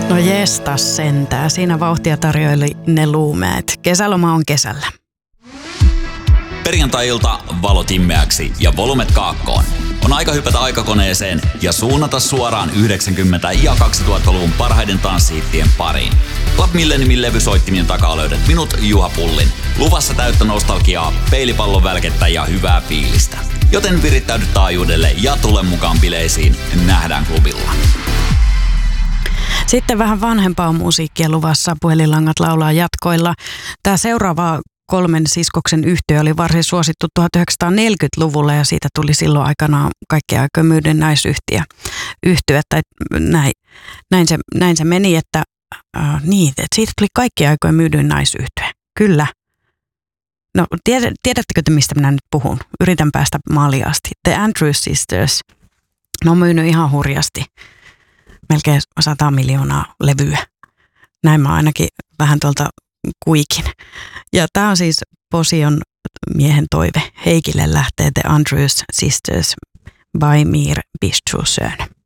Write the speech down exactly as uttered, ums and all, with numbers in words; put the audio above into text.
No jestas sentää. Siinä vauhtia tarjoili ne luumeet. Kesäloma on kesällä. Perjantai-ilta valot immeäksi ja volumet kaakkoon. On aika hypätä aikakoneeseen ja suunnata suoraan yhdeksänkymmentä- ja kaksituhattaluvun parhaiden tanssihittien pariin. Club Milleniumin levysoittimien takaa löydät minut, Juha Pullin. Luvassa täyttä nostalgiaa, peilipallon välkettä ja hyvää fiilistä. Joten virittäydy taajuudelle ja tule mukaan bileisiin. Nähdään klubilla. Sitten vähän vanhempaa musiikkia luvassa. Puhelinlangat laulaa jatkoilla. Tämä seuraava kolmen siskoksen yhtye oli varsin suosittu tuhatyhdeksänsataaneljäkymmentäluvulla ja siitä tuli silloin aikanaan kaikkien aikojen myydyn naisyhtiö. Yhtye, että näin, näin, se, näin se meni, että äh, niin, että siitä tuli kaikkien aikojen myydyn naisyhtye. Kyllä. No tiedä, tiedättekö te, mistä minä nyt puhun? Yritän päästä maaliin asti. The Andrews Sisters. Ne on myynyt ihan hurjasti. Melkein sata miljoonaa levyä. Näin mä ainakin vähän tuolta kuikin. Ja tää on siis Posion miehen toive. Heikille lähtee The Andrews Sisters by Mir Bistrousön.